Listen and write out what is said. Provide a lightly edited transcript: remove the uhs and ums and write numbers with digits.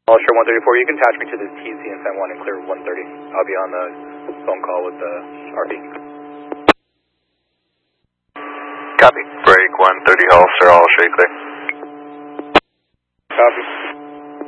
Hollister 134, you can attach me to the TC in San Juan and clear 130. I'll be on the phone call with the RP. Copy. Break 130 Hollister, I'll show you clear. Copy.